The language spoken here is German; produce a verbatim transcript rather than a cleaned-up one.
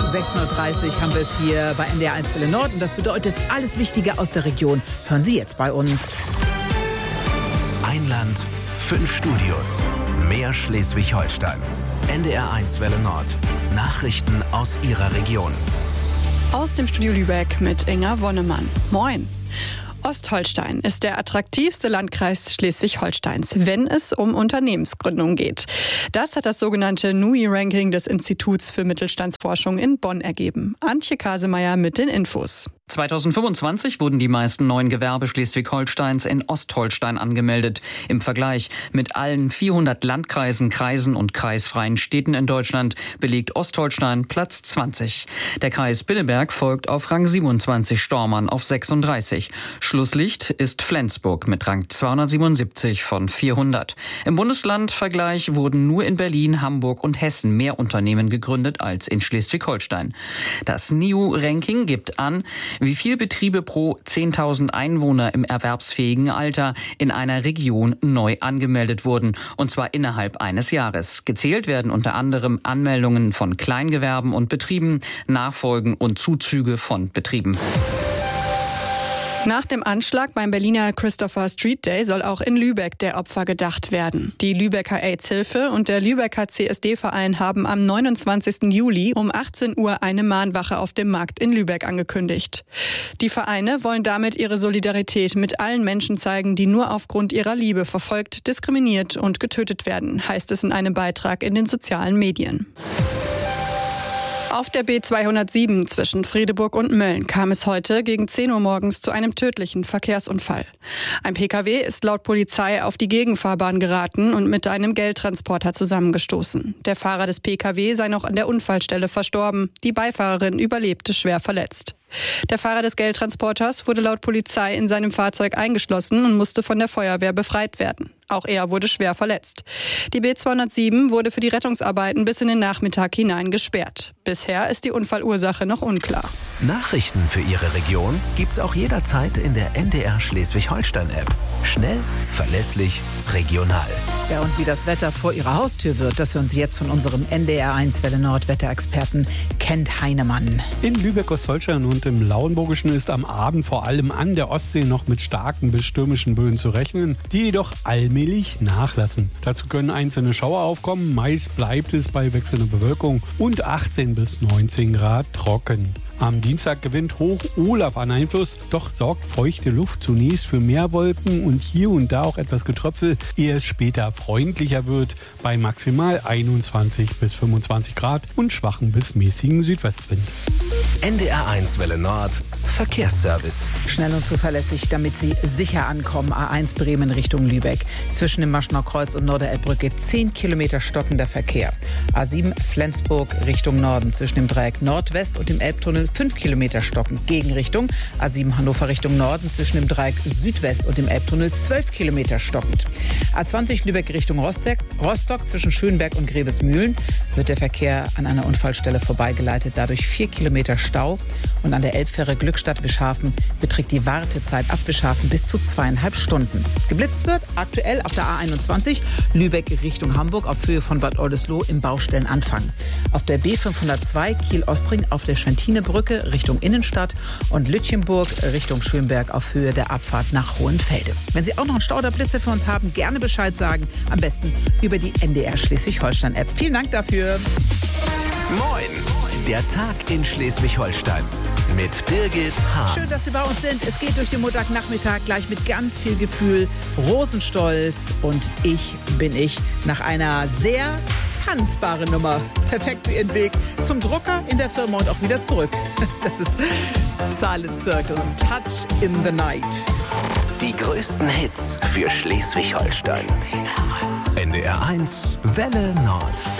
sechzehn Uhr dreißig haben wir es hier bei N D R eins Welle Nord. Und das bedeutet, alles Wichtige aus der Region hören Sie jetzt bei uns. Ein Land, fünf Studios, mehr Schleswig-Holstein. N D R eins Welle Nord. Nachrichten aus Ihrer Region. Aus dem Studio Lübeck mit Inga Wonnemann. Moin. Ostholstein ist der attraktivste Landkreis Schleswig-Holsteins, wenn es um Unternehmensgründung geht. Das hat das sogenannte N U I-Ranking des Instituts für Mittelstandsforschung in Bonn ergeben. Antje Kasemeyer mit den Infos. zweitausendfünfundzwanzig wurden die meisten neuen Gewerbe Schleswig-Holsteins in Ostholstein angemeldet. Im Vergleich mit allen vierhundert Landkreisen, Kreisen und kreisfreien Städten in Deutschland belegt Ostholstein Platz zwanzig. Der Kreis Pinneberg folgt auf Rang siebenundzwanzig, Stormann auf sechsunddreißig. Schlusslicht ist Flensburg mit Rang zweihundertsiebenundsiebzig von vierhundert. Im Bundeslandvergleich wurden nur in Berlin, Hamburg und Hessen mehr Unternehmen gegründet als in Schleswig-Holstein. Das N I U-Ranking gibt an, wie viele Betriebe pro zehntausend Einwohner im erwerbsfähigen Alter in einer Region neu angemeldet wurden, und zwar innerhalb eines Jahres. Gezählt werden unter anderem Anmeldungen von Kleingewerben und Betrieben, Nachfolgen und Zuzüge von Betrieben. Nach dem Anschlag beim Berliner Christopher Street Day soll auch in Lübeck der Opfer gedacht werden. Die Lübecker AIDS-Hilfe und der Lübecker C S D-Verein haben am neunundzwanzigsten Juli um achtzehn Uhr eine Mahnwache auf dem Markt in Lübeck angekündigt. Die Vereine wollen damit ihre Solidarität mit allen Menschen zeigen, die nur aufgrund ihrer Liebe verfolgt, diskriminiert und getötet werden, heißt es in einem Beitrag in den sozialen Medien. Auf der B zweihundertsieben zwischen Fredeburg und Mölln kam es heute gegen zehn Uhr morgens zu einem tödlichen Verkehrsunfall. Ein Pkw ist laut Polizei auf die Gegenfahrbahn geraten und mit einem Geldtransporter zusammengestoßen. Der Fahrer des Pkw sei noch an der Unfallstelle verstorben. Die Beifahrerin überlebte schwer verletzt. Der Fahrer des Geldtransporters wurde laut Polizei in seinem Fahrzeug eingeschlossen und musste von der Feuerwehr befreit werden. Auch er wurde schwer verletzt. Die B zweihundertsieben wurde für die Rettungsarbeiten bis in den Nachmittag hinein gesperrt. Bisher ist die Unfallursache noch unklar. Nachrichten für Ihre Region gibt's auch jederzeit in der N D R Schleswig-Holstein-App. Schnell, verlässlich, regional. Ja, und wie das Wetter vor Ihrer Haustür wird, das hören Sie jetzt von unserem N D R eins Welle Nord Wetterexperten Kent Heinemann. In Lübeck-Ostholstein und im Lauenburgischen ist am Abend vor allem an der Ostsee noch mit starken bis stürmischen Böen zu rechnen, die jedoch allmählich nachlassen. Dazu können einzelne Schauer aufkommen, meist bleibt es bei wechselnder Bewölkung und achtzehn bis neunzehn Grad trocken. Am Dienstag gewinnt Hoch Olaf an Einfluss, doch sorgt feuchte Luft zunächst für mehr Wolken und hier und da auch etwas Getröpfel, ehe es später freundlicher wird, bei maximal einundzwanzig bis fünfundzwanzig Grad und schwachen bis mäßigen Südwestwind. N D R eins Welle Nord Verkehrsservice. Schnell und zuverlässig, damit Sie sicher ankommen. A eins Bremen Richtung Lübeck. Zwischen dem Maschenauer Kreuz und Norderelbbrücke zehn Kilometer stockender Verkehr. A sieben Flensburg Richtung Norden. Zwischen dem Dreieck Nordwest und dem Elbtunnel fünf Kilometer stockend. Gegenrichtung A sieben Hannover Richtung Norden. Zwischen dem Dreieck Südwest und dem Elbtunnel zwölf Kilometer stockend. A zwanzig Lübeck Richtung Rostock. Rostock zwischen Schönberg und Grevesmühlen wird der Verkehr an einer Unfallstelle vorbeigeleitet. Dadurch vier Kilometer Stau. Und an der Elbfähre Glückstadt-Wischhafen beträgt die Wartezeit ab Wischhafen bis zu zweieinhalb Stunden. Geblitzt wird aktuell auf der A einundzwanzig Lübeck Richtung Hamburg auf Höhe von Bad Oldesloe im Baustellenanfang. Auf der B fünfhundertzwei Kiel-Ostring auf der Schwentinebrücke Richtung Innenstadt und Lütchenburg Richtung Schönberg auf Höhe der Abfahrt nach Hohenfelde. Wenn Sie auch noch einen Stau oder Blitze für uns haben, gerne Bescheid sagen. Am besten über die N D R Schleswig-Holstein-App. Vielen Dank dafür. Moin! Der Tag in Schleswig-Holstein mit Birgit Hahn. Schön, dass Sie bei uns sind. Es geht durch den Montagnachmittag gleich mit ganz viel Gefühl. Rosenstolz und Ich bin ich nach einer sehr tanzbaren Nummer. Perfekt für Ihren Weg zum Drucker in der Firma und auch wieder zurück. Das ist Silent Circle und Touch in the Night. Die größten Hits für Schleswig-Holstein. N D R eins Welle Nord.